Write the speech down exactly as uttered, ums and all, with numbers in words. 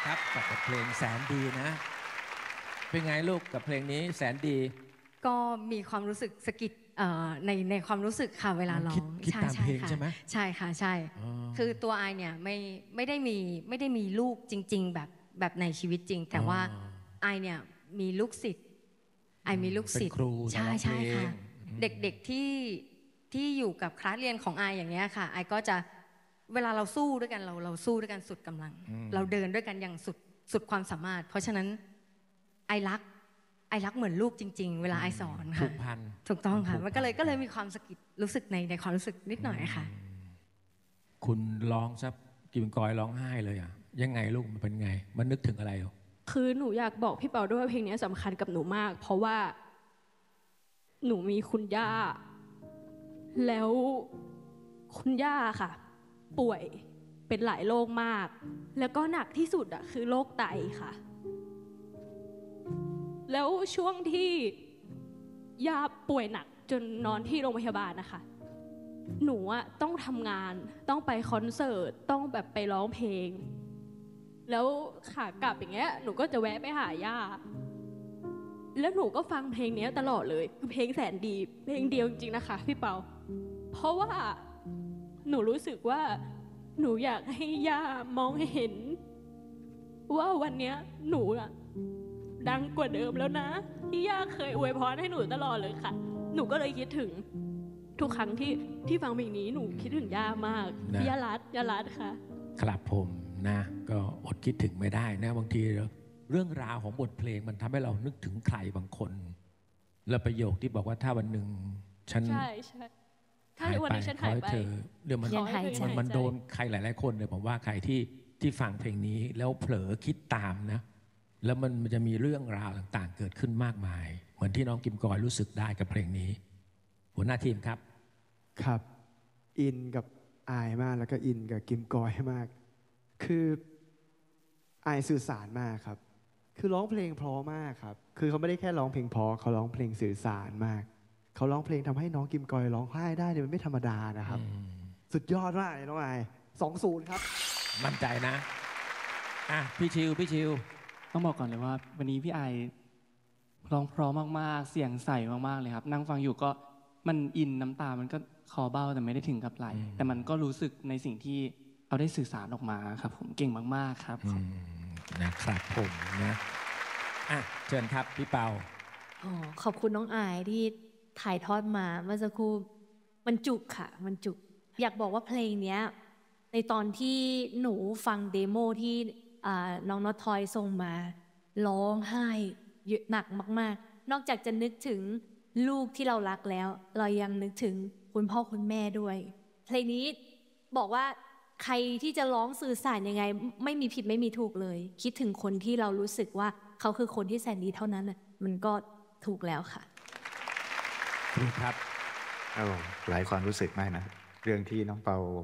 ครับกับเพลงแสนดีนะเป็นไงลูกกับเพลงนี้แสนดีก็มีความรู้สึกสะกิดในในความรู้สึกค่ะเวลาร้องคิดตามเพลงใช่ไหมใช่ค่ะใช่คือตัวไอเนี่ยไม่ไม่ได้มีไม่ได้มีลูกจริงๆแบบแบบในชีวิตจริงแต่ว่าไอเนี่ยมีลูกศิษย์ไอมีลูกศิษย์ใช่ใช่ค่ะเด็กๆที่ที่อยู่กับคลาสเรียนของไออย่างเงี้ยค่ะไอก็จะเวลาเราสู้ด้วยกันเราเราสู้ด้วยกันสุดกำลังเราเดินด้วยกันอย่างสุดสุดความสามารถเพราะฉะนั้นไอรักไอรักเหมือนลูกจริงๆเวลาไอสอนค่ะผูกพันถูกต้องค่ะมันก็เลยก็เลยมีความสะกิดรู้สึกในในความรู้สึกนิดหน่อยค่ะคุณร้องซับกิมกอยร้องไห้เลยอ่ะยังไงลูกมันเป็นไงมันนึกถึงอะไรอ่ะคือหนูอยากบอกพี่เปาด้วยว่าเพลงนี้สำคัญกับหนูมากเพราะว่าหนูมีคุณย่าแล้วคุณย่าค่ะป่วยเป็นหลายโรคมากแล้วก็หนักที่สุดอะคือโรคไตค่ะแล้วช่วงที่ย่าป่วยหนักจนนอนที่โรงพยาบาลนะคะหนูอะต้องทำงานต้องไปคอนเสิร์ตต้องแบบไปร้องเพลงแล้วขากลับอย่างเงี้ยหนูก็จะแวะไปหาย่าแล้วหนูก็ฟังเพลงนี้ตลอดเลยคือเพลงแสนดีเพลงเดียวจริงๆนะคะพี่เปาเพราะว่าหนูรู้สึกว่าหนูอยากให้ย่ามองเห็นว่าวันนี้หนูอะดังกว่าเดิมแล้วนะที่ย่าเคยอวยพรให้หนูตลอดเลยค่ะหนูก็เลยคิดถึงทุกครั้งที่ที่ฟังเพลงนี้หนูคิดถึงย่ามากย่ารัดย่ารัดค่ะครับผมนะก็อดคิดถึงไม่ได้นะบางทีเรื่องราวของบทเพลงมันทำให้เรานึกถึงใครบางคนแล้วประโยคที่บอกว่าถ้าวันหนึ่งฉันใช่ใช่ถ้าวันนี้ฉันหายไปเรื่องมันมันมันโดนใครหลายๆคนเลยผมว่าใครที่ที่ฟังเพลงนี้แล้วเผลอคิดตามนะแล้วมันมันจะมีเรื่องราวต่างๆเกิดขึ้นมากมายเหมือนที่น้องกิมกอยรู้สึกได้กับเพลงนี้หัวหน้าทีมครับครับอินกับอายมากแล้วก็อินกับกิมกอยมากคืออายสื่อสารมากครับคือร้องเพลงเพราะมากครับคือเขาไม่ได้แค่ร้องเพลงเพราะเขาร้องเพลงสื่อสารมากเขาร้องเพลงทำให้น้องกิมกอยร้องไห้ได้เนี่ยมันไม่ธรรมดานะครับสุดยอดมากเลยน้องอายสองศูนย์ครับมั่นใจนะอ่ะพี่ชิวพี่ชิวต้องบอกก่อนเลยว่าวันนี้พี่ไอร้องเพราะมากๆเสียงใสมากๆเลยครับนั่งฟังอยู่ก็มันอินน้ำตามันก็คอเบ้าแต่ไม่ได้ถึงกับไหลแต่มันก็รู้สึกในสิ่งที่เอาได้สื่อสารออกมาครับผมเก่งมากๆครับนะครับผมนะอ่ะเชิญครับพี่เปาอ๋อขอบคุณน้องอายที่ถ่ายทอดมาเมื่อสักครู่มันจุกค่ะมันจุกอยากบอกว่าเพลงเนี้ยในตอนที่หนูฟังเดโมที่น้องน็อตทอยส่งมาร้องไห้เยอะหนักมากๆนอกจากจะนึกถึงลูกที่เรารักแล้วเรายังนึกถึงคุณพ่อคุณแม่ด้วยเพลงนี้บอกว่าใครที่จะร้องสื่อสารยังไงไม่มีผิดไม่มีถูกเลยคิดถึงคนที่เรารู้สึกว่าเขาคือคนที่แสนดีเท่านั้นมันก็ถูกแล้วค่ะครับหลายความรู้สึกมากนะเรื่องที่น้องเปา